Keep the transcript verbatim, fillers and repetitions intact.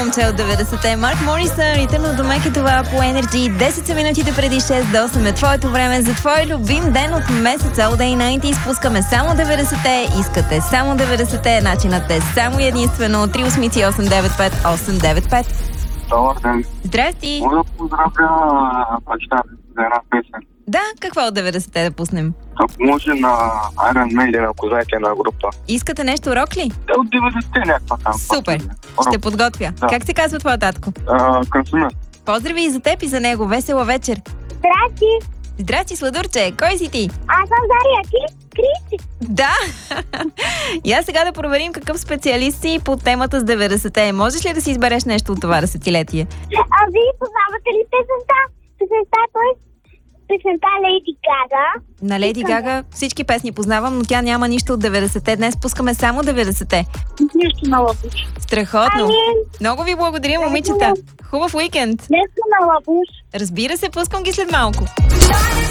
момче от деветдесетте. Марк Морисън, Return of the Mac е това по Energy. десет са минутите преди шест до осем е твоето време за твой любим ден от месеца. All Day деветдесет изпускаме само деветдесетте. Искате само деветдесетте. Начинът е само и единствено три осмици осем девет пет осем девет пет. Добър ден. Здрасти. Мога да поздравя баща за една песен. Да, какво от деветдесетте да пуснем? Ако може на Iron Maiden, ако знаете една група. Искате нещо рок ли? Те от деветдесетте някаква там. Супер, ще подготвя. Да. Как се казва твоя татко? Красимир. Поздрави и за теб и за него. Весела вечер. Здрасти, Здрасти, сладурче. Кой си ти? аз съм Дария, ти? Кристи. Да! И аз сега да проверим какъв специалист си по темата с деветдесетте. Можеш ли да си избереш нещо от това десетилетие? А вие познавате ли песента? Песента, т.е. песента Леди Гага. На Леди Гага всички песни познавам, но тя няма нищо от деветдесетте. Днес пускаме само деветдесетте. Нещо на лабуш. Страхотно! Ами, Много ви благодаря, момичета. Хубав уикенд! нещо на лабуш. Разбира се, пускам ги след малко.